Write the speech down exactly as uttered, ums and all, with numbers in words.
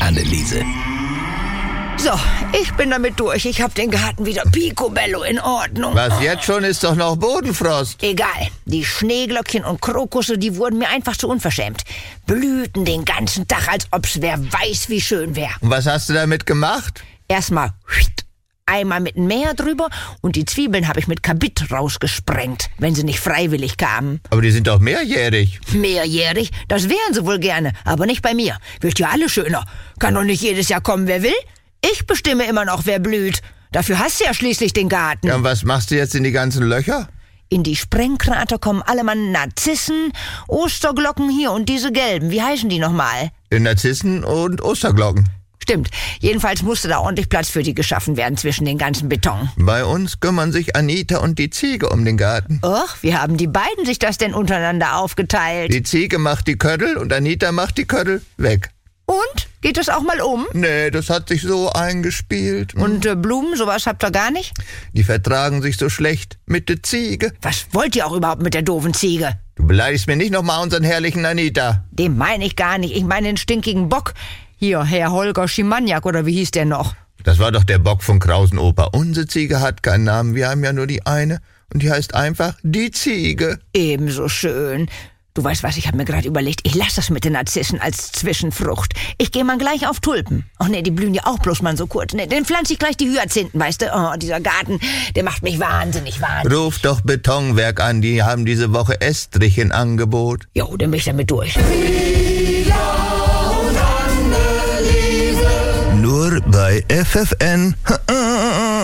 Anneliese. So, ich bin damit durch. Ich hab den Garten wieder picobello in Ordnung. Was jetzt schon, ist doch noch Bodenfrost. Egal, die Schneeglöckchen und Krokusse, die wurden mir einfach zu unverschämt. Blühten den ganzen Tag, als ob's wer weiß, wie schön wär. Und was hast du damit gemacht? Erstmal einmal mit dem Mäher drüber und die Zwiebeln habe ich mit Kabit rausgesprengt, wenn sie nicht freiwillig kamen. Aber die sind doch mehrjährig. Mehrjährig? Das wären sie wohl gerne, aber nicht bei mir. Wird ja alle schöner. Kann doch nicht jedes Jahr kommen, wer will. Ich bestimme immer noch, wer blüht. Dafür hast du ja schließlich den Garten. Ja, und was machst du jetzt in die ganzen Löcher? In die Sprengkrater kommen alle Mann Narzissen, Osterglocken hier und diese gelben. Wie heißen die nochmal? Narzissen und Osterglocken. Stimmt. Jedenfalls musste da ordentlich Platz für die geschaffen werden zwischen den ganzen Beton. Bei uns kümmern sich Anita und die Ziege um den Garten. Och, wie haben die beiden sich das denn untereinander aufgeteilt? Die Ziege macht die Köttel und Anita macht die Köttel weg. Und? Geht das auch mal um? Nee, das hat sich so eingespielt. Und äh, Blumen, sowas habt ihr gar nicht? Die vertragen sich so schlecht mit der Ziege. Was wollt ihr auch überhaupt mit der doofen Ziege? Du beleidigst mir nicht nochmal unseren herrlichen Anita. Den meine ich gar nicht. Ich meine den stinkigen Bock. Hier, Herr Holger Schimaniak, oder wie hieß der noch? Das war doch der Bock von Krausen-Oper. Unsere Ziege hat keinen Namen, wir haben ja nur die eine. Und die heißt einfach die Ziege. Ebenso schön. Du weißt was, ich habe mir gerade überlegt, ich lasse das mit den Narzissen als Zwischenfrucht. Ich gehe mal gleich auf Tulpen. Ach nee, die blühen ja auch bloß mal so kurz. Nee, dann pflanze ich gleich die Hyazinthen, weißt du? Oh, dieser Garten, der macht mich wahnsinnig, wahnsinnig. Ruf doch Betonwerk an, die haben diese Woche Estrich in Angebot. Jo, dann bin ich damit durch. Nur bei F F N.